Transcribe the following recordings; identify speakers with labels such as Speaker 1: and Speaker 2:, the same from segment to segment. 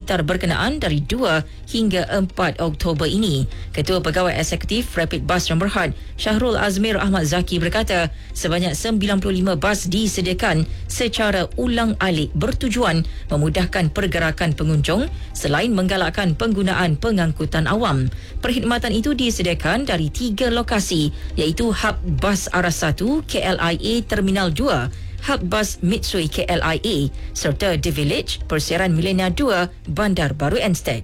Speaker 1: sekitar berkenaan dari 2 hingga 4 Oktober ini. Ketua Pegawai Eksekutif Rapid Bus Nombor Had, Syahrul Azmir Ahmad Zaki berkata, sebanyak 95 bas disediakan secara ulang-alik bertujuan memudahkan pergerakan pengunjung selain menggalakkan penggunaan pengangkutan awam. Perkhidmatan itu disediakan dari 3 lokasi, iaitu Hub Bas Aras 1 KLIA Terminal 2, Hub Bus Mitsui KLIA serta The Village Persiaran Milenia 2 Bandar Baru Anstek.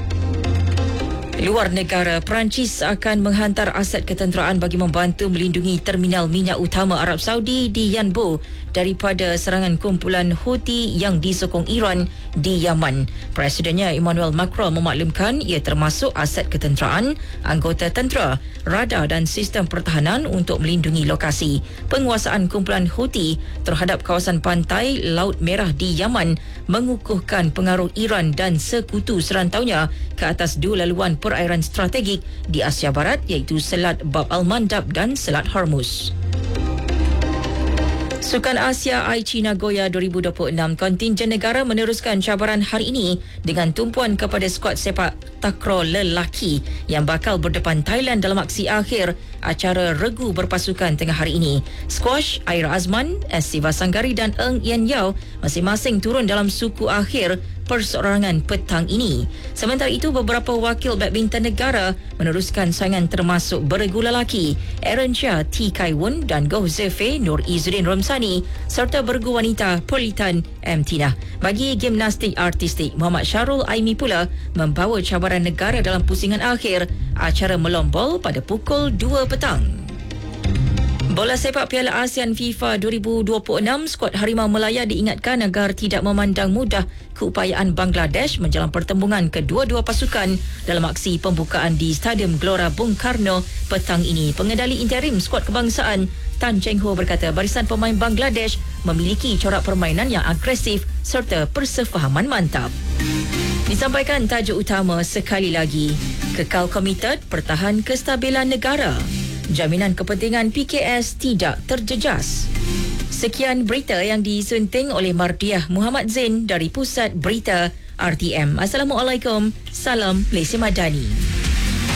Speaker 1: Luar negara, Perancis akan menghantar aset ketenteraan bagi membantu melindungi terminal minyak utama Arab Saudi di Yanbu daripada serangan kumpulan Houthi yang disokong Iran di Yaman. Presidennya Emmanuel Macron memaklumkan ia termasuk aset ketenteraan, anggota tentera, radar dan sistem pertahanan untuk melindungi lokasi. Penguasaan kumpulan Houthi terhadap kawasan pantai Laut Merah di Yaman mengukuhkan pengaruh Iran dan sekutu serantaunya ke atas 2 laluan perairan strategik di Asia Barat, iaitu Selat Bab al-Mandab dan Selat Hormuz. Sukan Asia Aichi Nagoya 2026, kontingen negara meneruskan cabaran hari ini dengan tumpuan kepada skuad sepak takraw lelaki yang bakal berdepan Thailand dalam aksi akhir acara regu berpasukan tengah hari ini. Squash, Aira Azman, Siva Sanggari dan Eng Yen Yao masing-masing turun dalam suku akhir perseorangan petang ini. Sementara itu, beberapa wakil badminton negara meneruskan saingan termasuk beregu lelaki Aaron Chia, T. Kai Wun dan Goh Zefe Nur Izzuddin Romsani serta beregu wanita Politan M. Tina. Bagi gimnastik artistik, Muhammad Syarul Aimi pula membawa cabaran negara dalam pusingan akhir acara melombol pada pukul 2 petang. Bola sepak Piala ASEAN FIFA 2026, skuad Harimau Melaya diingatkan agar tidak memandang mudah keupayaan Bangladesh menjelang pertembungan kedua-dua pasukan dalam aksi pembukaan di Stadium Gelora Bung Karno petang ini. Pengendali interim skuad kebangsaan Tan Cheng Ho berkata barisan pemain Bangladesh memiliki corak permainan yang agresif serta persefahaman mantap. Disampaikan tajuk utama sekali lagi, kekal komited pertahan kestabilan negara. Jaminan kepentingan PKS tidak terjejas. Sekian berita yang disunting oleh Mardiah Muhammad Zain dari Pusat Berita RTM. Assalamualaikum. Salam Malaysia Madani.